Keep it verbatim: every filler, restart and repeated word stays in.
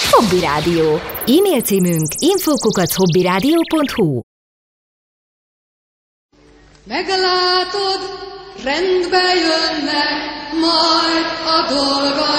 Hobby Rádió. E-mail címünk info kukac hobbyradio pont hu. Meglátod, rendbe jönnek majd a dolgai.